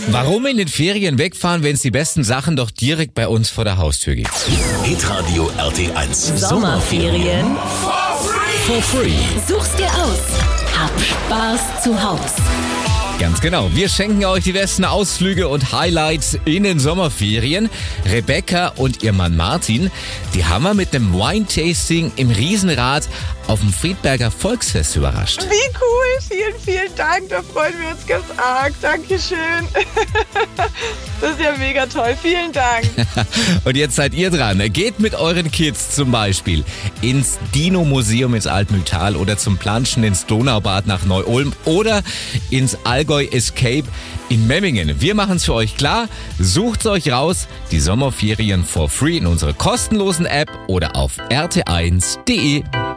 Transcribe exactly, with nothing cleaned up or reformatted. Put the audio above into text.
Warum in den Ferien wegfahren, wenn es die besten Sachen doch direkt bei uns vor der Haustür gibt? Hitradio R T eins. Sommerferien For free. Such's dir aus. Hab Spaß zu Haus. Ganz genau. Wir schenken euch die besten Ausflüge und Highlights in den Sommerferien. Rebecca und ihr Mann Martin, die haben wir mit einem Wine-Tasting im Riesenrad auf dem Friedberger Volksfest überrascht. Wie cool, vielen, vielen Dank, da freuen wir uns ganz arg. Dankeschön. Das ist ja mega toll, vielen Dank. Und jetzt seid ihr dran. Geht mit euren Kids zum Beispiel ins Dino-Museum ins Altmühltal oder zum Planschen ins Donaubad nach Neu-Ulm oder ins Allgäu Escape in Memmingen. Wir machen es für euch klar. Sucht's euch raus, die Sommerferien for free in unserer kostenlosen App oder auf r t eins punkt d e.